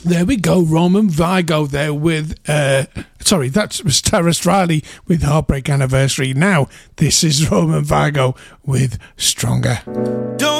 There we go, Roman Vigo there with, sorry, that was Terrace Riley with Heartbreak Anniversary. Now, this is Roman Vigo with Stronger.